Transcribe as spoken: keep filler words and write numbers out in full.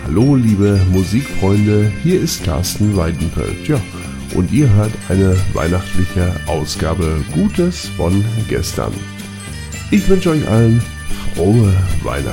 Hallo liebe Musikfreunde, hier ist Carsten Weidenfeld. Ja, und ihr hört eine weihnachtliche Ausgabe Gutes von gestern. Ich wünsche euch allen frohe Weihnachten.